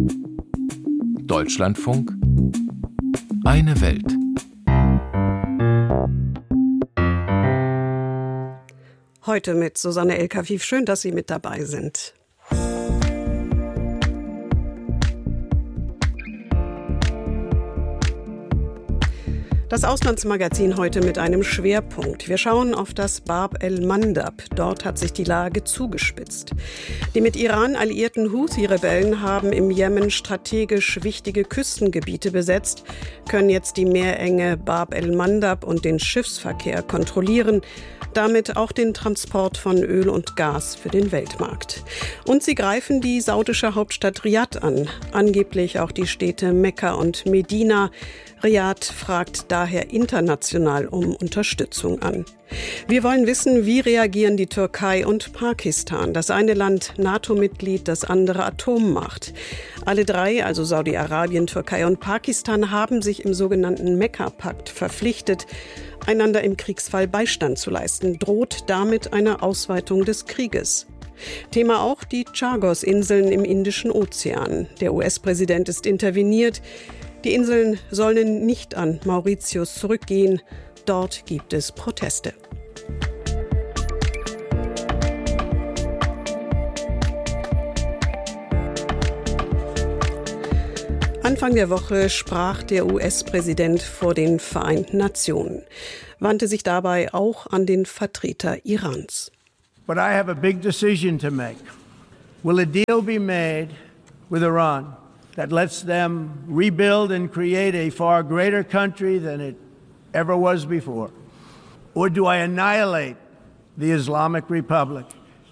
Deutschlandfunk. Eine Welt. Heute mit Susanne El-Kafif. Schön, dass Sie mit dabei sind. Das Auslandsmagazin heute mit einem Schwerpunkt. Wir schauen auf das Bab el-Mandab. Dort hat sich die Lage zugespitzt. Die mit Iran alliierten Houthi-Rebellen haben im Jemen strategisch wichtige Küstengebiete besetzt, können jetzt die Meerenge Bab el-Mandab und den Schiffsverkehr kontrollieren, damit auch den Transport von Öl und Gas für den Weltmarkt. Und sie greifen die saudische Hauptstadt Riad an, angeblich auch die Städte Mekka und Medina. Riad fragt daher international um Unterstützung an. Wir wollen wissen, wie reagieren die Türkei und Pakistan? Das eine Land NATO-Mitglied, das andere Atommacht. Alle drei, also Saudi-Arabien, Türkei und Pakistan, haben sich im sogenannten Mekka-Pakt verpflichtet, einander im Kriegsfall Beistand zu leisten. Droht damit eine Ausweitung des Krieges? Thema auch die Chagos-Inseln im Indischen Ozean. Der US-Präsident ist interveniert. Die Inseln sollen nicht an Mauritius zurückgehen. Dort gibt es Proteste. Anfang der Woche sprach der US-Präsident vor den Vereinten Nationen, wandte sich dabei auch an den Vertreter Irans. But I have a big decision to make. Will a deal be made with Iran that lets them rebuild and create a far greater country than it ever was before? Or do I annihilate the Islamic Republic?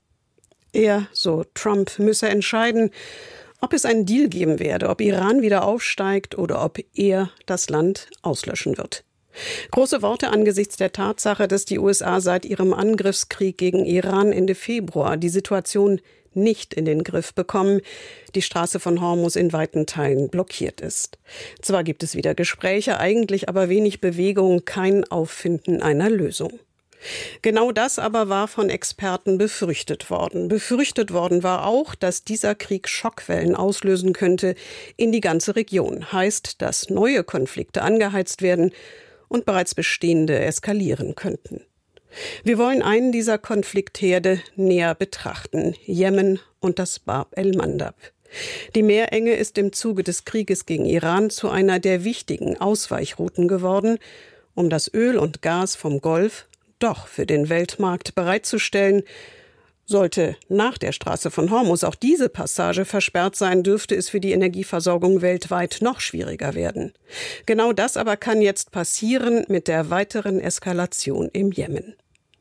Er, so Trump, müsse entscheiden, ob es einen Deal geben werde, ob Iran wieder aufsteigt oder ob er das Land auslöschen wird. Große Worte angesichts der Tatsache, dass die USA seit ihrem Angriffskrieg gegen Iran Ende Februar die Situation nicht in den Griff bekommen, die Straße von Hormuz in weiten Teilen blockiert ist. Zwar gibt es wieder Gespräche, eigentlich aber wenig Bewegung, kein Auffinden einer Lösung. Genau das aber war von Experten befürchtet worden. Befürchtet worden war auch, dass dieser Krieg Schockwellen auslösen könnte in die ganze Region. Heißt, dass neue Konflikte angeheizt werden und bereits bestehende eskalieren könnten. Wir wollen einen dieser Konfliktherde näher betrachten, Jemen und das Bab el-Mandab. Die Meerenge ist im Zuge des Krieges gegen Iran zu einer der wichtigen Ausweichrouten geworden, um das Öl und Gas vom Golf doch für den Weltmarkt bereitzustellen. Sollte nach der Straße von Hormuz auch diese Passage versperrt sein, dürfte es für die Energieversorgung weltweit noch schwieriger werden. Genau das aber kann jetzt passieren mit der weiteren Eskalation im Jemen.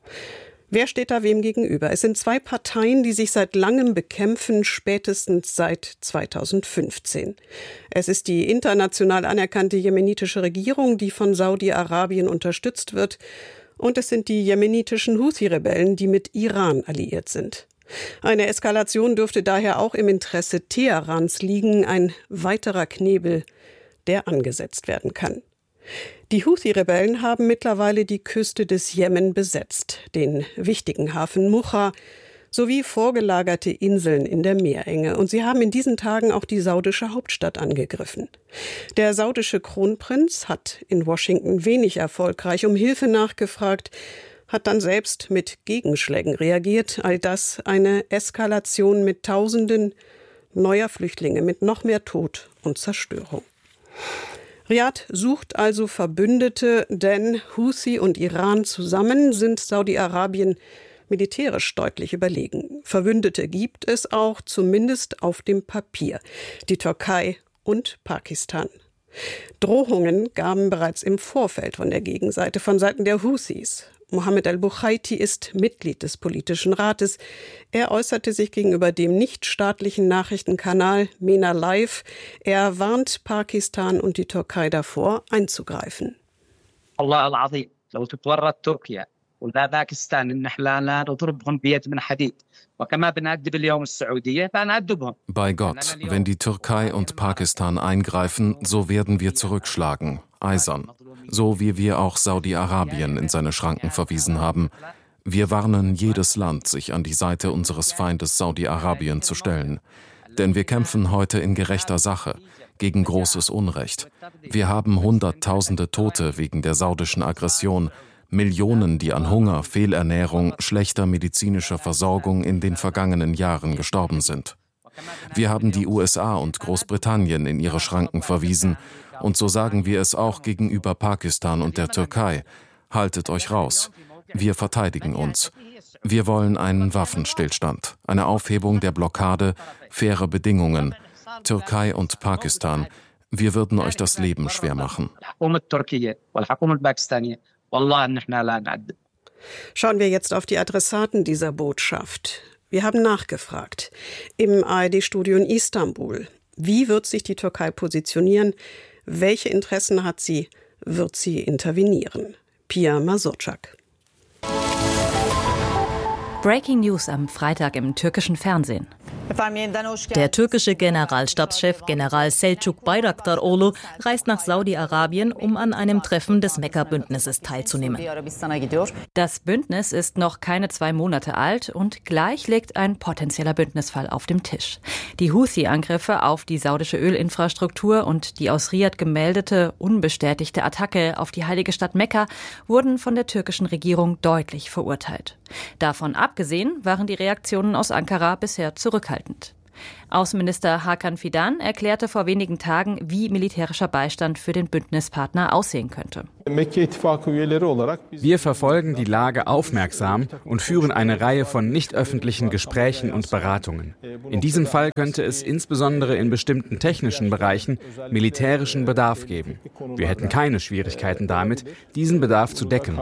Wer steht da wem gegenüber? Es sind zwei Parteien, die sich seit langem bekämpfen, spätestens seit 2015. Es ist die international anerkannte jemenitische Regierung, die von Saudi-Arabien unterstützt wird, und es sind die jemenitischen Houthi-Rebellen, die mit Iran alliiert sind. Eine Eskalation dürfte daher auch im Interesse Teherans liegen, ein weiterer Knebel, der angesetzt werden kann. Die Houthi-Rebellen haben mittlerweile die Küste des Jemen besetzt, den wichtigen Hafen Mucha sowie vorgelagerte Inseln in der Meerenge. Und sie haben in diesen Tagen auch die saudische Hauptstadt angegriffen. Der saudische Kronprinz hat in Washington wenig erfolgreich um Hilfe nachgefragt, hat dann selbst mit Gegenschlägen reagiert. All das eine Eskalation mit Tausenden neuer Flüchtlinge, mit noch mehr Tod und Zerstörung. Riad sucht also Verbündete, denn Houthi und Iran zusammen sind Saudi-Arabien militärisch deutlich überlegen. Verbündete gibt es auch, zumindest auf dem Papier. Die Türkei und Pakistan. Drohungen gaben bereits im Vorfeld von der Gegenseite, von Seiten der Houthis. Mohammed al-Buchaiti ist Mitglied des politischen Rates. Er äußerte sich gegenüber dem nichtstaatlichen Nachrichtenkanal MENA Live. Er warnt Pakistan und die Türkei davor, einzugreifen. Allah al-Azim, لو تتورط تركيا وباكستان إن إحنا لا نضربهم بيد من حديد وكما بنأدب اليوم السعودية فنأدبهم. Bei Gott, wenn die Türkei und Pakistan eingreifen, so werden wir zurückschlagen, eisern, so wie wir auch Saudi-Arabien in seine Schranken verwiesen haben. Wir warnen jedes Land, sich an die Seite unseres Feindes Saudi-Arabien zu stellen. Denn wir kämpfen heute in gerechter Sache, gegen großes Unrecht. Wir haben Hunderttausende Tote wegen der saudischen Aggression, Millionen, die an Hunger, Fehlernährung, schlechter medizinischer Versorgung in den vergangenen Jahren gestorben sind. Wir haben die USA und Großbritannien in ihre Schranken verwiesen, und so sagen wir es auch gegenüber Pakistan und der Türkei. Haltet euch raus. Wir verteidigen uns. Wir wollen einen Waffenstillstand, eine Aufhebung der Blockade, faire Bedingungen. Türkei und Pakistan, wir würden euch das Leben schwer machen. Schauen wir jetzt auf die Adressaten dieser Botschaft. Wir haben nachgefragt im ARD-Studio in Istanbul. Wie wird sich die Türkei positionieren? Welche Interessen hat sie? Wird sie intervenieren? Pia Mazurczak. Breaking News am Freitag im türkischen Fernsehen. Der türkische Generalstabschef General Selçuk Bayraktaroğlu reist nach Saudi-Arabien, um an einem Treffen des Mekka-Bündnisses teilzunehmen. Das Bündnis ist noch keine 2 Monate alt und gleich liegt ein potenzieller Bündnisfall auf dem Tisch. Die Houthi-Angriffe auf die saudische Ölinfrastruktur und die aus Riad gemeldete, unbestätigte Attacke auf die heilige Stadt Mekka wurden von der türkischen Regierung deutlich verurteilt. Davon abgesehen waren die Reaktionen aus Ankara bisher zurückhaltend. Außenminister Hakan Fidan erklärte vor wenigen Tagen, wie militärischer Beistand für den Bündnispartner aussehen könnte. Wir verfolgen die Lage aufmerksam und führen eine Reihe von nicht öffentlichen Gesprächen und Beratungen. In diesem Fall könnte es insbesondere in bestimmten technischen Bereichen militärischen Bedarf geben. Wir hätten keine Schwierigkeiten damit, diesen Bedarf zu decken.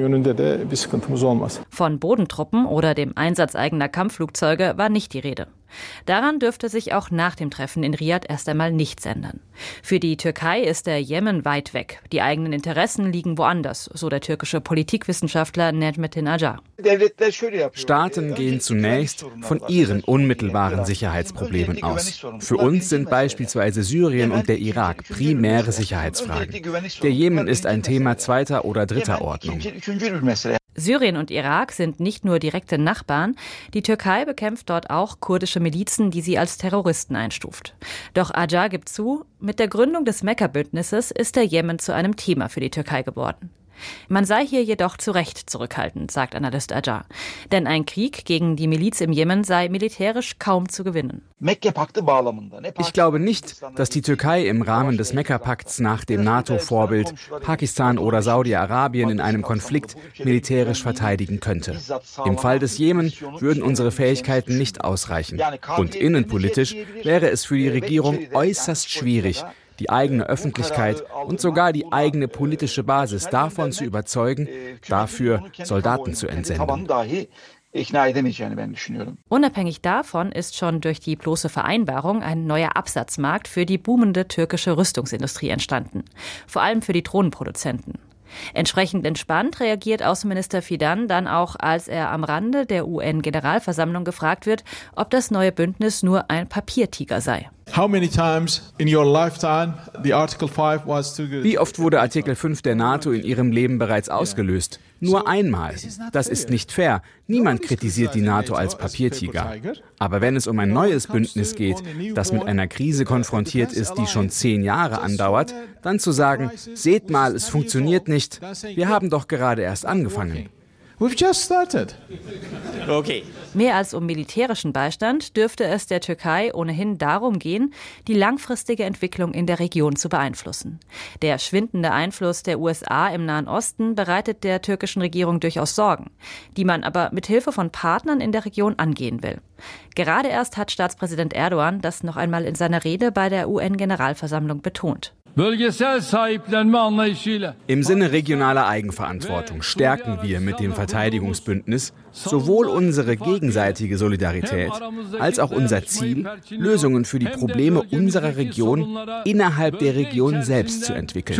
Von Bodentruppen oder dem Einsatz eigener Kampfflugzeuge war nicht die Rede. Daran dürfte sich auch nach dem Treffen in Riad erst einmal nichts ändern. Für die Türkei ist der Jemen weit weg. Die eigenen Interessen liegen woanders, so der türkische Politikwissenschaftler Necmettin Acar. Staaten gehen zunächst von ihren unmittelbaren Sicherheitsproblemen aus. Für uns sind beispielsweise Syrien und der Irak primäre Sicherheitsfragen. Der Jemen ist ein Thema zweiter oder dritter Ordnung. Syrien und Irak sind nicht nur direkte Nachbarn, die Türkei bekämpft dort auch kurdische Milizen, die sie als Terroristen einstuft. Doch Acar gibt zu, mit der Gründung des Mekka-Bündnisses ist der Jemen zu einem Thema für die Türkei geworden. Man sei hier jedoch zu Recht zurückhaltend, sagt Analyst Acar. Denn ein Krieg gegen die Miliz im Jemen sei militärisch kaum zu gewinnen. Ich glaube nicht, dass die Türkei im Rahmen des Mekka-Pakts nach dem NATO-Vorbild Pakistan oder Saudi-Arabien in einem Konflikt militärisch verteidigen könnte. Im Fall des Jemen würden unsere Fähigkeiten nicht ausreichen. Und innenpolitisch wäre es für die Regierung äußerst schwierig, die eigene Öffentlichkeit und sogar die eigene politische Basis davon zu überzeugen, dafür Soldaten zu entsenden. Unabhängig davon ist schon durch die bloße Vereinbarung ein neuer Absatzmarkt für die boomende türkische Rüstungsindustrie entstanden, vor allem für die Drohnenproduzenten. Entsprechend entspannt reagiert Außenminister Fidan dann auch, als er am Rande der UN-Generalversammlung gefragt wird, ob das neue Bündnis nur ein Papiertiger sei. Wie oft wurde Artikel 5 der NATO in Ihrem Leben bereits ausgelöst? Nur einmal. Das ist nicht fair. Niemand kritisiert die NATO als Papiertiger. Aber wenn es um ein neues Bündnis geht, das mit einer Krise konfrontiert ist, die schon 10 Jahre andauert, dann zu sagen, seht mal, es funktioniert nicht. Wir haben doch gerade erst angefangen. We've just started. Okay. Mehr als um militärischen Beistand dürfte es der Türkei ohnehin darum gehen, die langfristige Entwicklung in der Region zu beeinflussen. Der schwindende Einfluss der USA im Nahen Osten bereitet der türkischen Regierung durchaus Sorgen, die man aber mit Hilfe von Partnern in der Region angehen will. Gerade erst hat Staatspräsident Erdogan das noch einmal in seiner Rede bei der UN-Generalversammlung betont. Im Sinne regionaler Eigenverantwortung stärken wir mit dem Verteidigungsbündnis sowohl unsere gegenseitige Solidarität als auch unser Ziel, Lösungen für die Probleme unserer Region innerhalb der Region selbst zu entwickeln.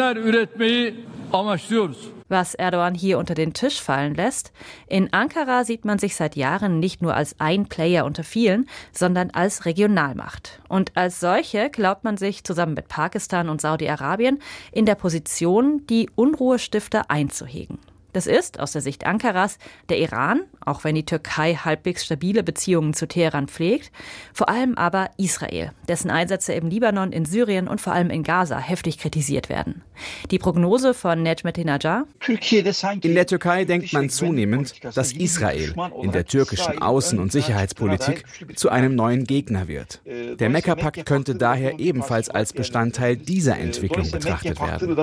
Was Erdogan hier unter den Tisch fallen lässt: In Ankara sieht man sich seit Jahren nicht nur als ein Player unter vielen, sondern als Regionalmacht. Und als solche glaubt man sich zusammen mit Pakistan und Saudi-Arabien in der Position, die Unruhestifter einzuhegen. Das ist, aus der Sicht Ankaras, der Iran, auch wenn die Türkei halbwegs stabile Beziehungen zu Teheran pflegt, vor allem aber Israel, dessen Einsätze im Libanon, in Syrien und vor allem in Gaza heftig kritisiert werden. Die Prognose von Necmettinajah: In der Türkei denkt man zunehmend, dass Israel in der türkischen Außen- und Sicherheitspolitik zu einem neuen Gegner wird. Der Mekka-Pakt könnte daher ebenfalls als Bestandteil dieser Entwicklung betrachtet werden.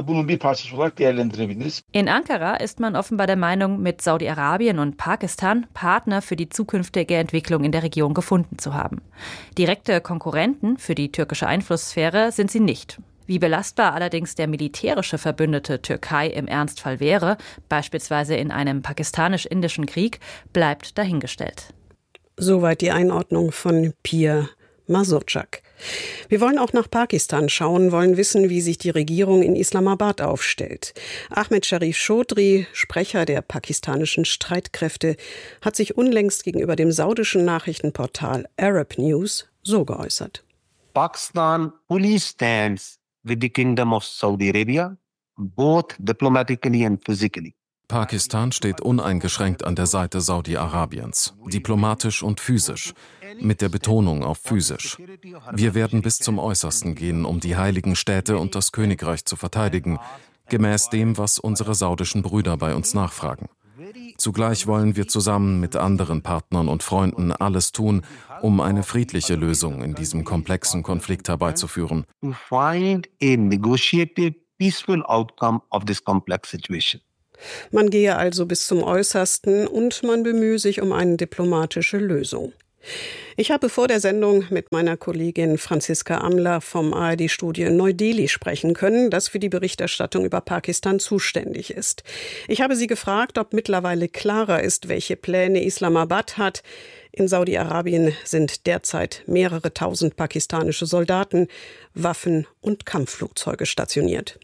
In Ankara ist man offenbar der Meinung, mit Saudi-Arabien und Pakistan Partner für die zukünftige Entwicklung in der Region gefunden zu haben. Direkte Konkurrenten für die türkische Einflusssphäre sind sie nicht. Wie belastbar allerdings der militärische Verbündete Türkei im Ernstfall wäre, beispielsweise in einem pakistanisch-indischen Krieg, bleibt dahingestellt. Soweit die Einordnung von Pia Masurczak. Wir wollen auch nach Pakistan schauen, wollen wissen, wie sich die Regierung in Islamabad aufstellt. Ahmed Sharif Chaudhry, Sprecher der pakistanischen Streitkräfte, hat sich unlängst gegenüber dem saudischen Nachrichtenportal Arab News so geäußert. Pakistan fully stands with the Kingdom of Saudi Arabia, both diplomatically and physically. Pakistan steht uneingeschränkt an der Seite Saudi-Arabiens, diplomatisch und physisch, mit der Betonung auf physisch. Wir werden bis zum Äußersten gehen, um die heiligen Städte und das Königreich zu verteidigen, gemäß dem, was unsere saudischen Brüder bei uns nachfragen. Zugleich wollen wir zusammen mit anderen Partnern und Freunden alles tun, um eine friedliche Lösung in diesem komplexen Konflikt herbeizuführen. To find a negotiated, peaceful outcome of this complex situation. Man gehe also bis zum Äußersten und man bemühe sich um eine diplomatische Lösung. Ich habe vor der Sendung mit meiner Kollegin Franziska Amler vom ARD-Studio in Neu-Delhi sprechen können, das für die Berichterstattung über Pakistan zuständig ist. Ich habe sie gefragt, ob mittlerweile klarer ist, welche Pläne Islamabad hat. In Saudi-Arabien sind derzeit mehrere tausend pakistanische Soldaten, Waffen und Kampfflugzeuge stationiert.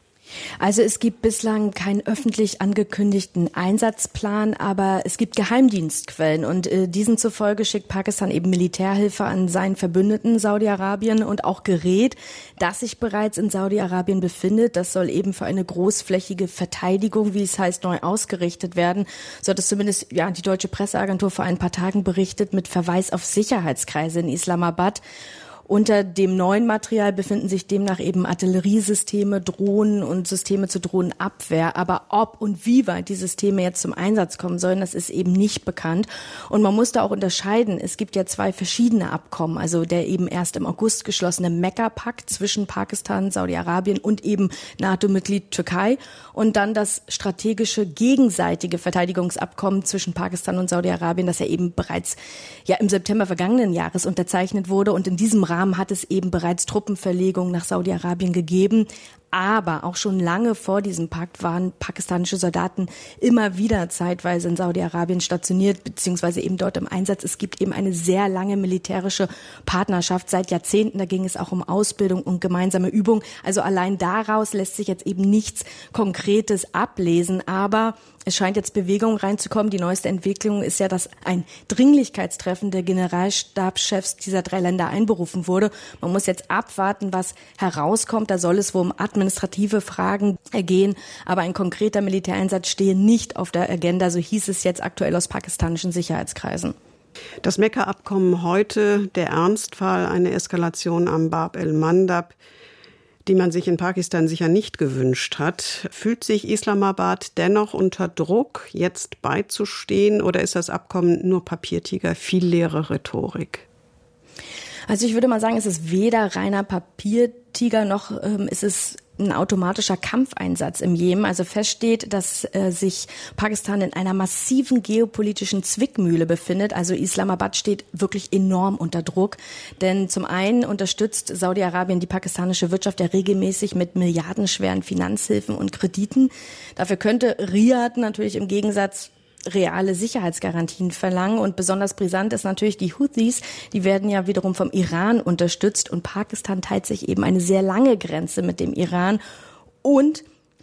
Also es gibt bislang keinen öffentlich angekündigten Einsatzplan, aber es gibt Geheimdienstquellen und diesen zufolge schickt Pakistan eben Militärhilfe an seinen Verbündeten Saudi-Arabien und auch Gerät, das sich bereits in Saudi-Arabien befindet. Das soll eben für eine großflächige Verteidigung, wie es heißt, neu ausgerichtet werden. So hat es zumindest die deutsche Presseagentur vor ein paar Tagen berichtet, mit Verweis auf Sicherheitskreise in Islamabad. Unter dem neuen Material befinden sich demnach eben Artilleriesysteme, Drohnen und Systeme zur Drohnenabwehr. Aber ob und wie weit die Systeme jetzt zum Einsatz kommen sollen, das ist eben nicht bekannt. Und man muss da auch unterscheiden. Es gibt ja zwei verschiedene Abkommen. Also der eben erst im August geschlossene Mekka-Pakt zwischen Pakistan, Saudi-Arabien und eben NATO-Mitglied Türkei. Und dann das strategische gegenseitige Verteidigungsabkommen zwischen Pakistan und Saudi-Arabien, das ja eben bereits im September vergangenen Jahres unterzeichnet wurde. Und in diesem Rahmen hat es eben bereits Truppenverlegungen nach Saudi-Arabien gegeben. Aber auch schon lange vor diesem Pakt waren pakistanische Soldaten immer wieder zeitweise in Saudi-Arabien stationiert, beziehungsweise eben dort im Einsatz. Es gibt eben eine sehr lange militärische Partnerschaft seit Jahrzehnten. Da ging es auch um Ausbildung und gemeinsame Übung. Also allein daraus lässt sich jetzt eben nichts Konkretes ablesen. Aber es scheint jetzt Bewegung reinzukommen. Die neueste Entwicklung ist ja, dass ein Dringlichkeitstreffen der Generalstabschefs dieser drei Länder einberufen wurde. Man muss jetzt abwarten, was herauskommt. Da soll es wohl um administrative Fragen gehen, aber ein konkreter Militäreinsatz stehe nicht auf der Agenda, so hieß es jetzt aktuell aus pakistanischen Sicherheitskreisen. Das Mekka-Abkommen heute, der Ernstfall, eine Eskalation am Bab el-Mandab, die man sich in Pakistan sicher nicht gewünscht hat. Fühlt sich Islamabad dennoch unter Druck, jetzt beizustehen, oder ist das Abkommen nur Papiertiger, viel leere Rhetorik? Also ich würde mal sagen, es ist weder reiner Papiertiger noch ist es ein automatischer Kampfeinsatz im Jemen. Also feststeht, dass sich Pakistan in einer massiven geopolitischen Zwickmühle befindet. Also Islamabad steht wirklich enorm unter Druck. Denn zum einen unterstützt Saudi-Arabien die pakistanische Wirtschaft ja regelmäßig mit milliardenschweren Finanzhilfen und Krediten. Dafür könnte Riyadh natürlich im Gegensatz reale Sicherheitsgarantien verlangen. Und besonders brisant ist natürlich die Houthis. Die werden ja wiederum vom Iran unterstützt. Und Pakistan teilt sich eben eine sehr lange Grenze mit dem Iran. Und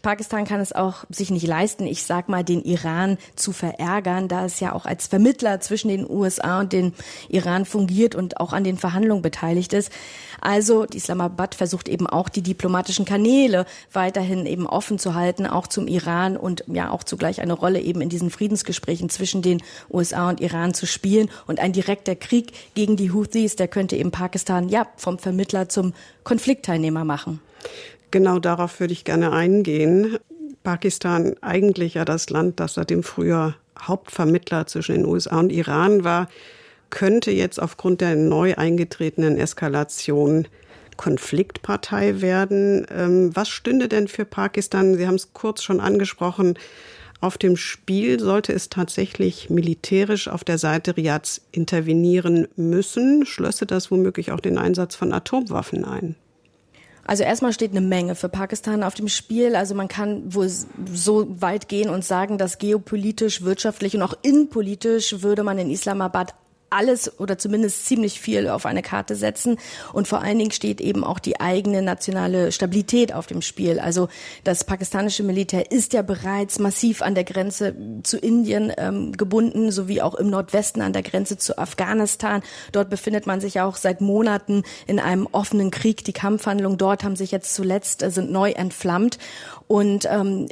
Pakistan kann es auch sich nicht leisten, ich sag mal, den Iran zu verärgern, da es ja auch als Vermittler zwischen den USA und den Iran fungiert und auch an den Verhandlungen beteiligt ist. Also Islamabad versucht eben auch, die diplomatischen Kanäle weiterhin eben offen zu halten, auch zum Iran und ja auch zugleich eine Rolle eben in diesen Friedensgesprächen zwischen den USA und Iran zu spielen. Und ein direkter Krieg gegen die Houthis, der könnte eben Pakistan ja vom Vermittler zum Konfliktteilnehmer machen. Genau darauf würde ich gerne eingehen. Pakistan, eigentlich ja das Land, das seit dem Frühjahr Hauptvermittler zwischen den USA und Iran war, könnte jetzt aufgrund der neu eingetretenen Eskalation Konfliktpartei werden. Was stünde denn für Pakistan, Sie haben es kurz schon angesprochen, auf dem Spiel? Sollte es tatsächlich militärisch auf der Seite Riyads intervenieren müssen? Schlösse das womöglich auch den Einsatz von Atomwaffen ein? Also erstmal steht eine Menge für Pakistan auf dem Spiel. Also man kann wohl so weit gehen und sagen, dass geopolitisch, wirtschaftlich und auch innenpolitisch würde man in Islamabad alles oder zumindest ziemlich viel auf eine Karte setzen. Und vor allen Dingen steht eben auch die eigene nationale Stabilität auf dem Spiel. Also das pakistanische Militär ist ja bereits massiv an der Grenze zu Indien gebunden, sowie auch im Nordwesten an der Grenze zu Afghanistan. Dort befindet man sich auch seit Monaten in einem offenen Krieg. Die Kampfhandlungen dort haben sich jetzt zuletzt, sind neu entflammt. Und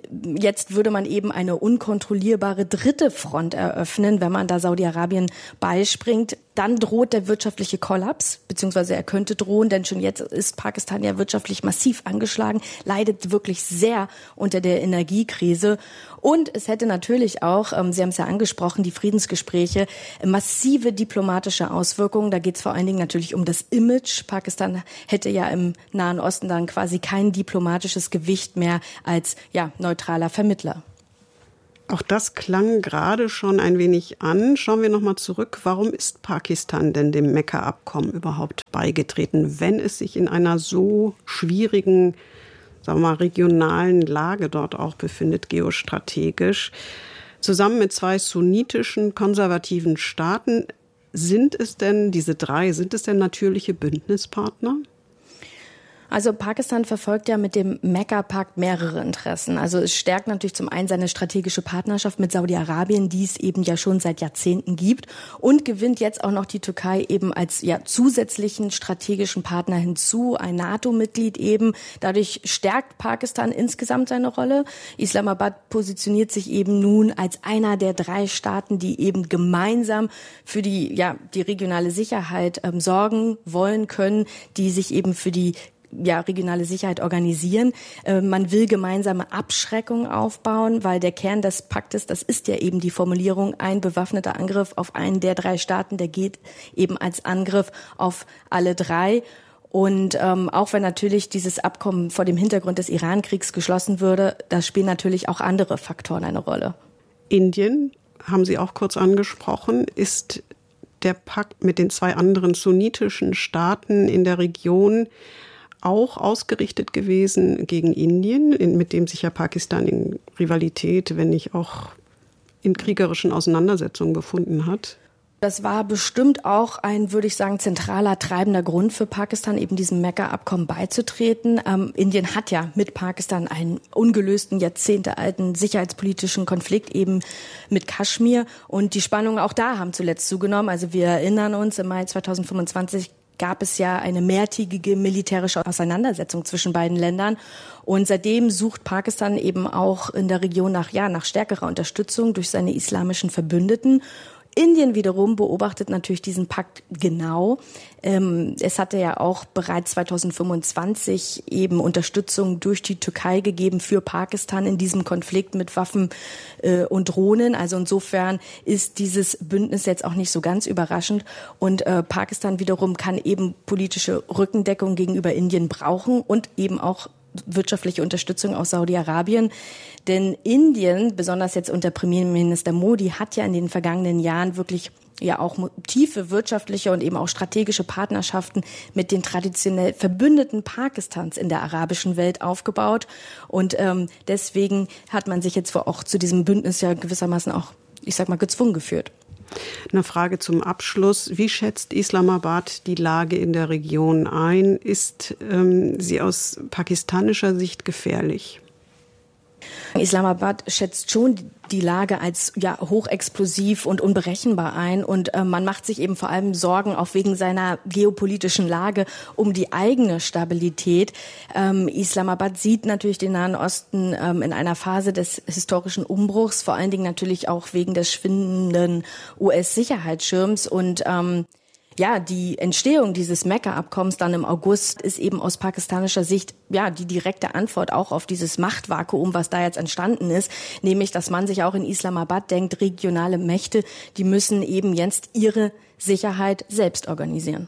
jetzt würde man eben eine unkontrollierbare dritte Front eröffnen, wenn man da Saudi-Arabien beispringt. Dann droht der wirtschaftliche Kollaps, beziehungsweise er könnte drohen, denn schon jetzt ist Pakistan ja wirtschaftlich massiv angeschlagen, leidet wirklich sehr unter der Energiekrise. Und es hätte natürlich auch, Sie haben es ja angesprochen, die Friedensgespräche, massive diplomatische Auswirkungen. Da geht es vor allen Dingen natürlich um das Image. Pakistan hätte ja im Nahen Osten dann quasi kein diplomatisches Gewicht mehr als neutraler Vermittler. Auch das klang gerade schon ein wenig an. Schauen wir nochmal zurück. Warum ist Pakistan denn dem Mekka-Abkommen überhaupt beigetreten, wenn es sich in einer so schwierigen, sagen wir mal, regionalen Lage dort auch befindet, geostrategisch? Zusammen mit zwei sunnitischen, konservativen Staaten, sind es denn natürliche Bündnispartner? Also Pakistan verfolgt ja mit dem Mekka-Pakt mehrere Interessen. Also es stärkt natürlich zum einen seine strategische Partnerschaft mit Saudi-Arabien, die es eben ja schon seit Jahrzehnten gibt, und gewinnt jetzt auch noch die Türkei eben als zusätzlichen strategischen Partner hinzu, ein NATO-Mitglied eben. Dadurch stärkt Pakistan insgesamt seine Rolle. Islamabad positioniert sich eben nun als einer der 3 Staaten, die eben gemeinsam für die regionale Sicherheit sorgen wollen können, die sich eben für die regionale Sicherheit organisieren. Man will gemeinsame Abschreckung aufbauen, weil der Kern des Paktes, das ist ja eben die Formulierung, ein bewaffneter Angriff auf einen der 3 Staaten, der geht eben als Angriff auf alle 3. Und auch wenn natürlich dieses Abkommen vor dem Hintergrund des Iran-Kriegs geschlossen würde, da spielen natürlich auch andere Faktoren eine Rolle. Indien, haben Sie auch kurz angesprochen, ist der Pakt mit den 2 anderen sunnitischen Staaten in der Region auch ausgerichtet gewesen gegen Indien, mit dem sich ja Pakistan in Rivalität, wenn nicht auch in kriegerischen Auseinandersetzungen befunden hat? Das war bestimmt auch ein, würde ich sagen, zentraler, treibender Grund für Pakistan, eben diesem Mekka-Abkommen beizutreten. Indien hat ja mit Pakistan einen ungelösten, jahrzehntealten sicherheitspolitischen Konflikt eben mit Kaschmir. Und die Spannungen auch da haben zuletzt zugenommen. Also wir erinnern uns, im Mai 2025 gab es ja eine mehrtägige militärische Auseinandersetzung zwischen beiden Ländern. Und seitdem sucht Pakistan eben auch in der Region nach stärkerer Unterstützung durch seine islamischen Verbündeten. Indien wiederum beobachtet natürlich diesen Pakt genau. Es hatte ja auch bereits 2025 eben Unterstützung durch die Türkei gegeben für Pakistan in diesem Konflikt mit Waffen und Drohnen. Also insofern ist dieses Bündnis jetzt auch nicht so ganz überraschend. Und Pakistan wiederum kann eben politische Rückendeckung gegenüber Indien brauchen und eben auch wirtschaftliche Unterstützung aus Saudi-Arabien. Denn Indien, besonders jetzt unter Premierminister Modi, hat ja in den vergangenen Jahren wirklich auch tiefe wirtschaftliche und eben auch strategische Partnerschaften mit den traditionell Verbündeten Pakistans in der arabischen Welt aufgebaut. Und deswegen hat man sich jetzt auch zu diesem Bündnis ja gewissermaßen auch, gezwungen geführt. Eine Frage zum Abschluss. Wie schätzt Islamabad die Lage in der Region ein? Ist sie aus pakistanischer Sicht gefährlich? Islamabad schätzt schon die Lage als hochexplosiv und unberechenbar ein und man macht sich eben vor allem Sorgen auch wegen seiner geopolitischen Lage um die eigene Stabilität. Islamabad sieht natürlich den Nahen Osten in einer Phase des historischen Umbruchs, vor allen Dingen natürlich auch wegen des schwindenden US-Sicherheitsschirms und die Entstehung dieses Mekka-Abkommens dann im August ist eben aus pakistanischer Sicht die direkte Antwort auch auf dieses Machtvakuum, was da jetzt entstanden ist, nämlich, dass man sich auch in Islamabad denkt, regionale Mächte, die müssen eben jetzt ihre Sicherheit selbst organisieren.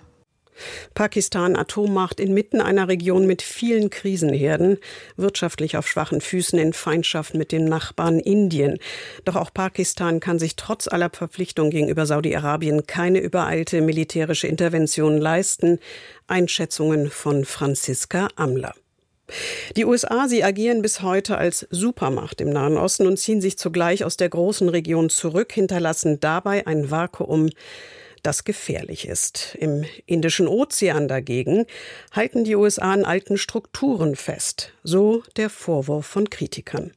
Pakistan Atommacht inmitten einer Region mit vielen Krisenherden, wirtschaftlich auf schwachen Füßen in Feindschaft mit dem Nachbarn Indien. Doch auch Pakistan kann sich trotz aller Verpflichtungen gegenüber Saudi-Arabien keine übereilte militärische Intervention leisten. Einschätzungen von Franziska Amler. Die USA, sie agieren bis heute als Supermacht im Nahen Osten und ziehen sich zugleich aus der großen Region zurück, hinterlassen dabei ein Vakuum, das gefährlich ist. Im Indischen Ozean dagegen halten die USA an alten Strukturen fest, so der Vorwurf von Kritikern.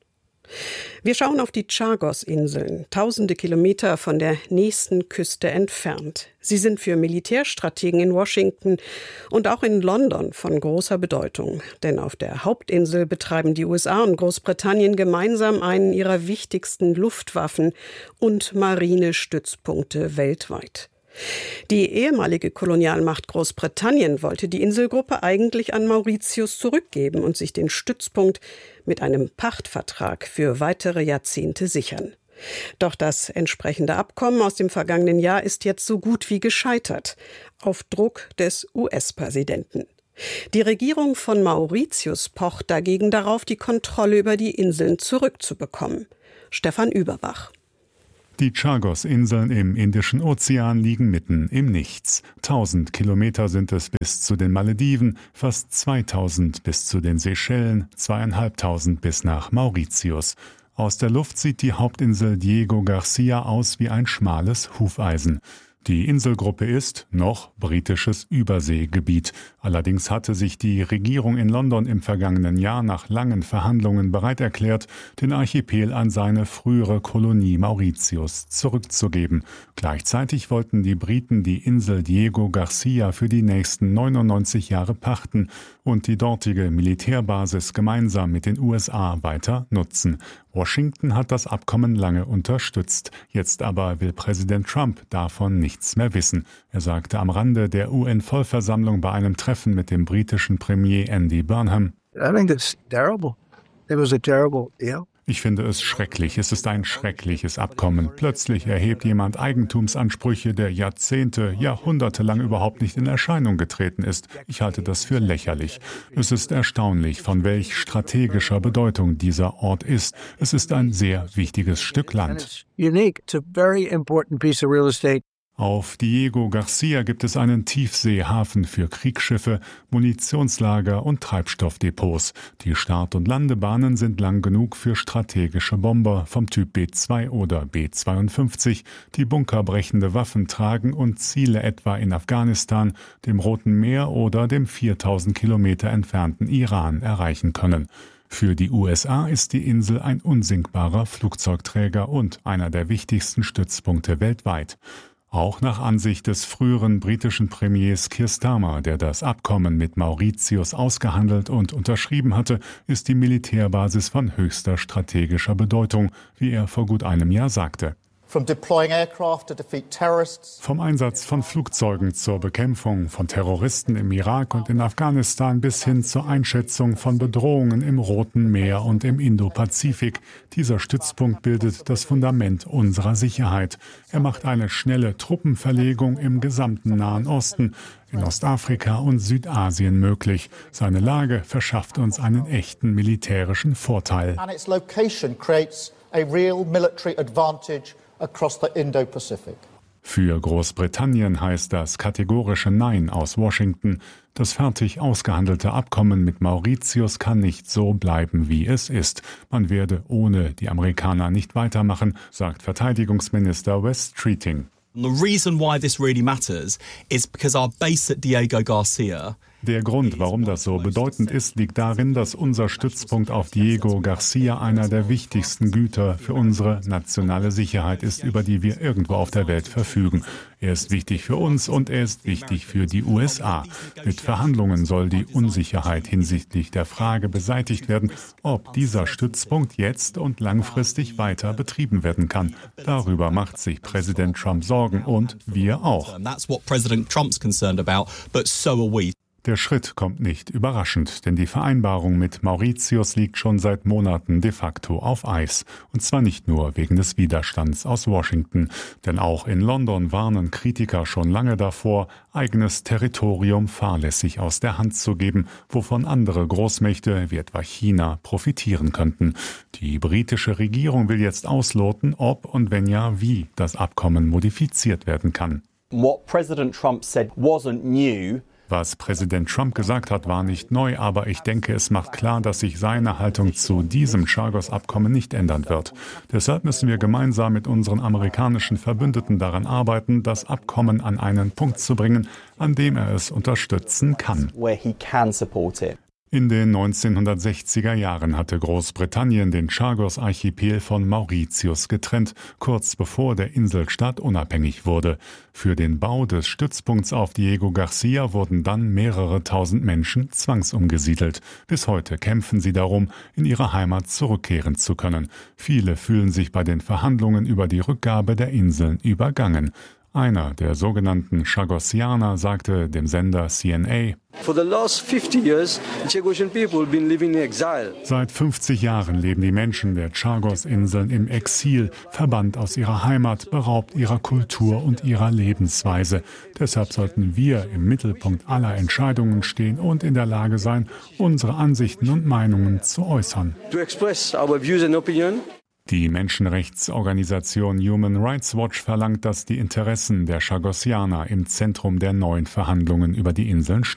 Wir schauen auf die Chagos-Inseln, tausende Kilometer von der nächsten Küste entfernt. Sie sind für Militärstrategen in Washington und auch in London von großer Bedeutung. Denn auf der Hauptinsel betreiben die USA und Großbritannien gemeinsam einen ihrer wichtigsten Luftwaffen- und Marinestützpunkte weltweit. Die ehemalige Kolonialmacht Großbritannien wollte die Inselgruppe eigentlich an Mauritius zurückgeben und sich den Stützpunkt mit einem Pachtvertrag für weitere Jahrzehnte sichern. Doch das entsprechende Abkommen aus dem vergangenen Jahr ist jetzt so gut wie gescheitert, auf Druck des US-Präsidenten. Die Regierung von Mauritius pocht dagegen darauf, die Kontrolle über die Inseln zurückzubekommen. Stefan Überbach. Die Chagos-Inseln im Indischen Ozean liegen mitten im Nichts. 1000 Kilometer sind es bis zu den Malediven, fast 2000 bis zu den Seychellen, 2500 bis nach Mauritius. Aus der Luft sieht die Hauptinsel Diego Garcia aus wie ein schmales Hufeisen. Die Inselgruppe ist noch britisches Überseegebiet. Allerdings hatte sich die Regierung in London im vergangenen Jahr nach langen Verhandlungen bereit erklärt, den Archipel an seine frühere Kolonie Mauritius zurückzugeben. Gleichzeitig wollten die Briten die Insel Diego Garcia für die nächsten 99 Jahre pachten und die dortige Militärbasis gemeinsam mit den USA weiter nutzen. Washington hat das Abkommen lange unterstützt. Jetzt aber will Präsident Trump davon nichts mehr wissen. Er sagte am Rande der UN-Vollversammlung bei einem Treffen mit dem britischen Premier Andy Burnham: I think it's terrible. It was a terrible deal. Ich finde es schrecklich. Es ist ein schreckliches Abkommen. Plötzlich erhebt jemand Eigentumsansprüche, der Jahrzehnte, Jahrhunderte lang überhaupt nicht in Erscheinung getreten ist. Ich halte das für lächerlich. Es ist erstaunlich, von welch strategischer Bedeutung dieser Ort ist. Es ist ein sehr wichtiges Stück Land. Unique. It's a very important piece of real estate. Auf Diego Garcia gibt es einen Tiefseehafen für Kriegsschiffe, Munitionslager und Treibstoffdepots. Die Start- und Landebahnen sind lang genug für strategische Bomber vom Typ B-2 oder B-52, die bunkerbrechende Waffen tragen und Ziele etwa in Afghanistan, dem Roten Meer oder dem 4000 Kilometer entfernten Iran erreichen können. Für die USA ist die Insel ein unsinkbarer Flugzeugträger und einer der wichtigsten Stützpunkte weltweit. Auch nach Ansicht des früheren britischen Premiers Keir Starmer, der das Abkommen mit Mauritius ausgehandelt und unterschrieben hatte, ist die Militärbasis von höchster strategischer Bedeutung, wie er vor gut einem Jahr sagte. Vom Einsatz von Flugzeugen zur Bekämpfung von Terroristen im Irak und in Afghanistan bis hin zur Einschätzung von Bedrohungen im Roten Meer und im Indopazifik. Dieser Stützpunkt bildet das Fundament unserer Sicherheit. Er macht eine schnelle Truppenverlegung im gesamten Nahen Osten, in Ostafrika und Südasien möglich. Seine Lage verschafft uns einen echten militärischen Vorteil. Für Großbritannien heißt das kategorische Nein aus Washington. Das fertig ausgehandelte Abkommen mit Mauritius kann nicht so bleiben, wie es ist. Man werde ohne die Amerikaner nicht weitermachen, sagt Verteidigungsminister Wes Streeting. The reason why this really matters is because our base at Diego Garcia Der Grund, warum das so bedeutend ist, liegt darin, dass unser Stützpunkt auf Diego Garcia einer der wichtigsten Güter für unsere nationale Sicherheit ist, über die wir irgendwo auf der Welt verfügen. Er ist wichtig für uns und er ist wichtig für die USA. Mit Verhandlungen soll die Unsicherheit hinsichtlich der Frage beseitigt werden, ob dieser Stützpunkt jetzt und langfristig weiter betrieben werden kann. Darüber macht sich Präsident Trump Sorgen und wir auch. Der Schritt kommt nicht überraschend, denn die Vereinbarung mit Mauritius liegt schon seit Monaten de facto auf Eis. Und zwar nicht nur wegen des Widerstands aus Washington. Denn auch in London warnen Kritiker schon lange davor, eigenes Territorium fahrlässig aus der Hand zu geben, wovon andere Großmächte wie etwa China profitieren könnten. Die britische Regierung will jetzt ausloten, ob und wenn ja, wie das Abkommen modifiziert werden kann. What President Trump said wasn't new. Was Präsident Trump gesagt hat, war nicht neu, aber ich denke, es macht klar, dass sich seine Haltung zu diesem Chagos-Abkommen nicht ändern wird. Deshalb müssen wir gemeinsam mit unseren amerikanischen Verbündeten daran arbeiten, das Abkommen an einen Punkt zu bringen, an dem er es unterstützen kann. In den 1960er Jahren hatte Großbritannien den Chagos-Archipel von Mauritius getrennt, kurz bevor der Inselstaat unabhängig wurde. Für den Bau des Stützpunkts auf Diego Garcia wurden dann mehrere tausend Menschen zwangsumgesiedelt. Bis heute kämpfen sie darum, in ihre Heimat zurückkehren zu können. Viele fühlen sich bei den Verhandlungen über die Rückgabe der Inseln übergangen. Einer der sogenannten Chagosianer sagte dem Sender CNA: Seit 50 Jahren leben die Menschen der Chagos-Inseln im Exil, verbannt aus ihrer Heimat, beraubt ihrer Kultur und ihrer Lebensweise. Deshalb sollten wir im Mittelpunkt aller Entscheidungen stehen und in der Lage sein, unsere Ansichten und Meinungen zu äußern. Die Menschenrechtsorganisation Human Rights Watch verlangt, dass die Interessen der Chagosianer im Zentrum der neuen Verhandlungen über die Inseln stehen.